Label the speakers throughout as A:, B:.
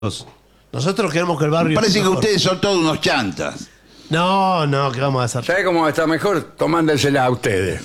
A: Nosotros queremos que el barrio...
B: Parece
A: esté
B: que
A: mejor.
B: ustedes son todos unos chantas.
A: No, ¿qué vamos a hacer?
C: ¿Sabe cómo está mejor? Tomándensela a ustedes.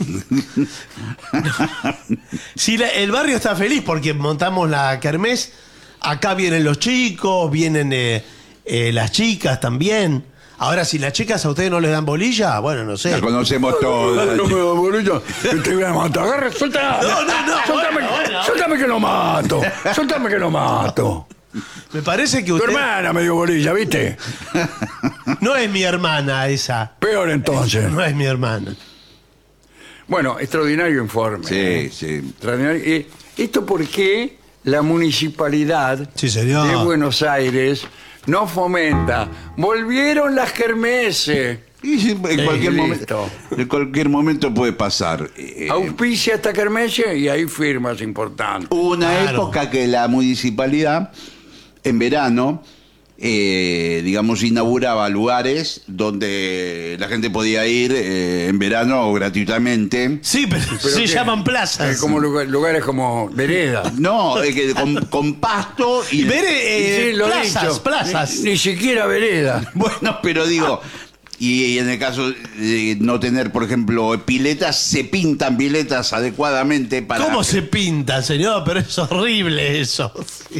A: Si el barrio está feliz porque montamos la kermés, acá vienen los chicos, vienen las chicas también. Ahora, si las chicas a ustedes no les dan bolilla, bueno, no sé.
B: La conocemos todas.
C: No me da bolilla, que te voy a matar. Agarra, suelta.
A: No,
C: Suéltame,
A: bueno.
C: suéltame que lo mato. Suéltame que lo mato.
A: Me parece que
C: Tu
A: usted...
C: hermana me dio bolilla, ¿viste?
A: No es mi hermana esa.
C: Peor entonces.
A: No es mi hermana.
C: Bueno, extraordinario informe.
B: Sí, sí.
C: Extraordinario. ¿Esto por qué la municipalidad
A: Sí, señor.
C: de Buenos Aires no fomenta? Volvieron las kermeses.
B: Y en cualquier,
C: listo.
B: en cualquier momento puede pasar.
C: Auspicia esta kermese y hay firmas importantes.
B: Hubo una
A: Claro.
B: época que la municipalidad, en verano, digamos, inauguraba lugares donde la gente podía ir en verano gratuitamente.
A: Sí, pero se
C: ¿qué?
A: llaman plazas.
C: Como lugares como veredas.
B: No, con pasto y...
A: Veré,
C: Sí, lo he
A: plazas,
C: dicho.
A: plazas.
C: Ni siquiera veredas.
B: Bueno, pero digo... Y en el caso de no tener, por ejemplo, piletas, se pintan piletas adecuadamente para...
A: ¿Cómo se pinta, señor? Pero es horrible eso.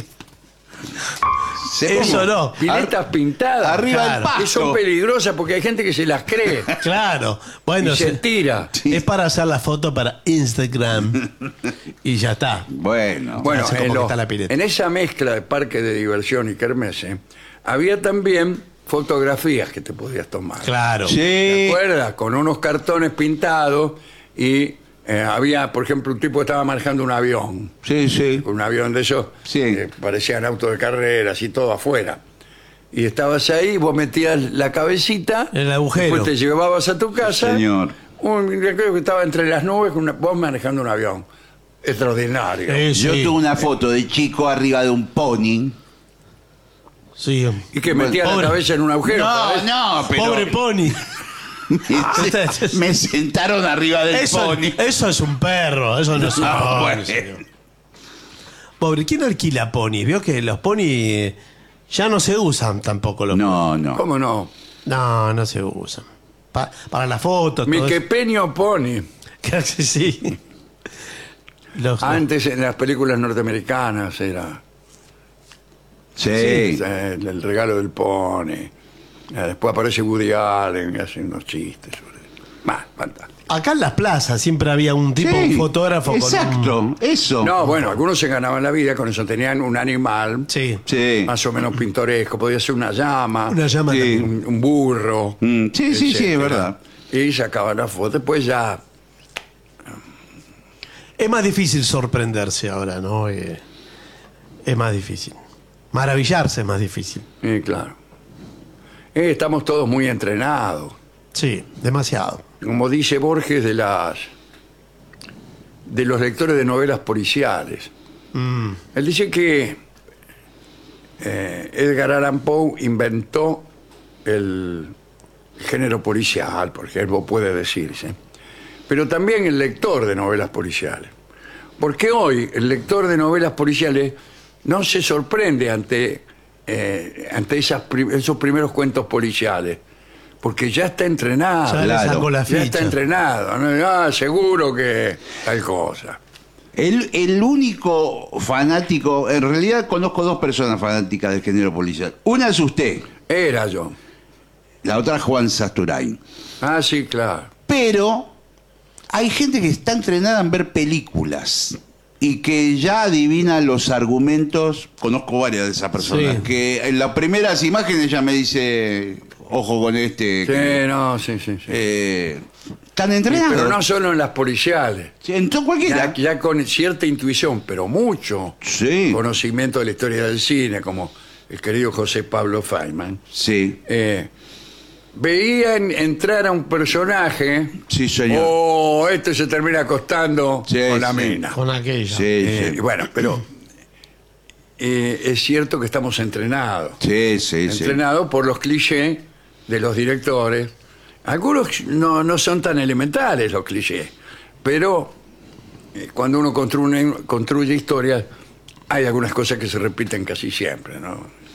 A: Eso no.
C: Piletas pintadas.
B: Arriba del
A: Claro.
B: pasto.
C: Que son peligrosas porque hay gente que se las cree
A: Claro. Bueno,
C: y se tira.
A: es para hacer la foto para Instagram. Y ya está.
B: Bueno,
C: Bueno,
A: Hace como que está la pileta.
C: en esa mezcla de parque de diversión y kermesse, había también fotografías que te podías tomar.
A: Claro.
B: sí.
C: ¿Te acuerdas? Con unos cartones pintados y había, por ejemplo, un tipo que estaba manejando un avión.
B: Sí, sí.
C: Un avión de esos
B: Sí.
C: que parecían autos de carreras y todo afuera. Y estabas ahí, vos metías la cabecita,
A: En el agujero.
C: después te llevabas a tu casa.
B: Señor.
C: Creo que estaba entre las nubes, vos manejando un avión. Extraordinario.
B: Yo
A: Sí.
B: tuve una foto de chico arriba de un pony.
A: Sí.
C: Y que metía
A: Pobre-
C: la cabeza en un agujero. ¿sabes?
B: No, pero...
A: Pobre pony.
B: Me sentaron arriba del pony.
A: Eso es un perro. Eso no es un pony,
B: bueno.
A: señor. Pobre, ¿quién alquila ponis? Vio que los ponis ya no se usan tampoco los
B: No, no.
C: ¿Cómo no?
A: No se usan. Para la foto,
C: Mi
A: todo
C: que
A: eso.
C: peño pone.
A: Casi sí.
C: Antes en las películas norteamericanas era
B: Sí.
C: el regalo del pony. Después aparece Woody Allen y hace unos chistes sobre eso. Fantástico.
A: Acá en las plazas siempre había un tipo,
B: Sí,
A: un fotógrafo
B: exacto,
A: con un...
B: eso.
C: No, bueno, algunos se ganaban la vida con eso. Tenían un animal
A: Sí.
B: Sí.
C: más o menos pintoresco. Podía ser una llama,
A: Una llama
B: Sí.
A: también.
C: un burro.
B: Sí, sí, sí, es
C: etcétera.
B: verdad.
C: Y sacaban la foto. Después ya...
A: Es más difícil sorprenderse ahora, ¿no? Es más difícil. Maravillarse es más difícil.
C: claro. Estamos todos muy entrenados.
A: Sí, demasiado.
C: Como dice Borges de los lectores de novelas policiales. Él dice que Edgar Allan Poe inventó el género policial, por ejemplo, puede decirse, pero también el lector de novelas policiales. Porque hoy el lector de novelas policiales no se sorprende ante esos primeros cuentos policiales, porque ya está entrenado.
A: Ya le
B: claro.
A: sacó la
C: Ya
A: ficha.
C: está entrenado, ¿no? Seguro que tal cosa.
B: El único fanático, en realidad conozco dos personas fanáticas del género policial. Una es usted,
C: Era yo.
B: la otra Juan Sasturain.
C: Ah, sí, claro.
B: Pero hay gente que está entrenada en ver películas y que ya adivina los argumentos. Conozco varias de esas personas.
A: Sí.
B: Que en las primeras imágenes ya me dice, ojo con este.
C: Sí, no, sí.
B: Están entrenados.
C: Pero no solo en las policiales.
B: Sí, en todo cualquiera.
C: Ya con cierta intuición, pero mucho
B: Sí.
C: conocimiento de la historia del cine, como el querido José Pablo Feynman,
B: Sí.
C: veían entrar a un personaje.
B: Sí, señor.
C: Este se termina acostando
B: Sí,
C: con la
B: sí.
C: mina.
A: Con aquella.
B: Sí,
C: Y bueno, pero es cierto que estamos entrenados.
B: sí, sí, sí.
C: Entrenados por los clichés de los directores. Algunos no son tan elementales los clichés, pero cuando uno construye historias, hay algunas cosas que se repiten casi siempre, ¿no?